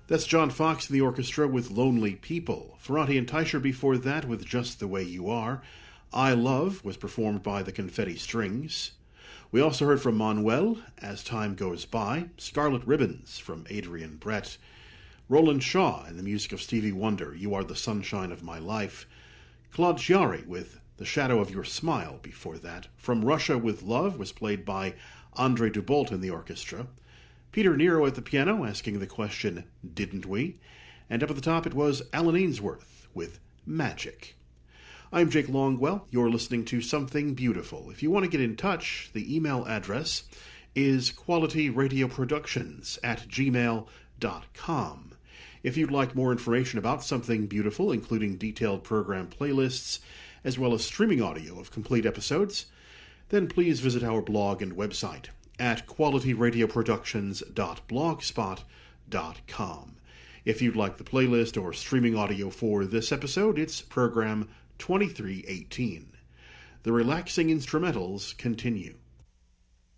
That's John Fox and the orchestra with Lonely People. Ferranti and Teicher before that with Just the Way You Are. I Love was performed by the Confetti Strings. We also heard from Manuel, As Time Goes By, Scarlet Ribbons from Adrian Brett, Roland Shaw and the music of Stevie Wonder, You Are the Sunshine of My Life, Claude Chiari with The Shadow of Your Smile before that. From Russia with Love was played by Andre Dubult in the orchestra. Peter Nero at the piano asking the question, Didn't we? And up at the top it was Alan Ainsworth with Magic. I'm Jake Longwell. You're listening to Something Beautiful. If you want to get in touch, the email address is qualityradioproductions@gmail.com. If you'd like more information about Something Beautiful, including detailed program playlists, as well as streaming audio of complete episodes, then please visit our blog and website at qualityradioproductions.blogspot.com. If you'd like the playlist or streaming audio for this episode, it's program 2318. The relaxing instrumentals continue.